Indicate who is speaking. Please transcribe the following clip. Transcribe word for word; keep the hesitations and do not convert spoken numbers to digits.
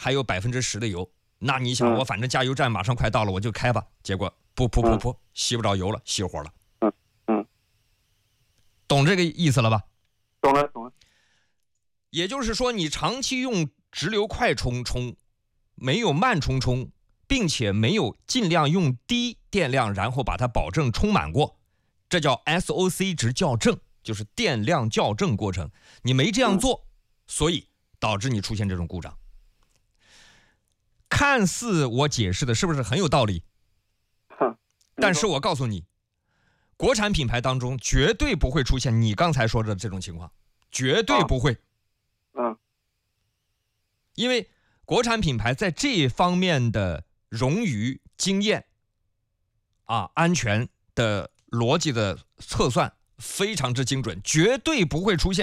Speaker 1: 还有百分之十的油，那你想，
Speaker 2: 嗯
Speaker 1: 我反正加油站马上快到了，我就开吧。结果噗噗噗噗，吸不着油了，熄火了。
Speaker 2: 嗯嗯，
Speaker 1: 懂这个意思了吧？
Speaker 2: 懂了懂了。
Speaker 1: 也就是说，你长期用直流快充充，没有慢充充，并且没有尽量用低电量，然后把它保证充满过，这叫 S O C 值校正，就是电量校正过程。你没这样做，所以导致你出现这种故障。看似我解释的是不是很有道理？但是我告诉你，国产品牌当中绝对不会出现你刚才说的这种情况，绝对不会。
Speaker 2: 嗯，
Speaker 1: 因为国产品牌在这方面的冗余经验啊、安全的逻辑的测算非常之精准，绝对不会出现